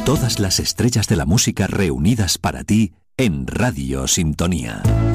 Todas las estrellas de la música reunidas para ti en Radio Sintonía.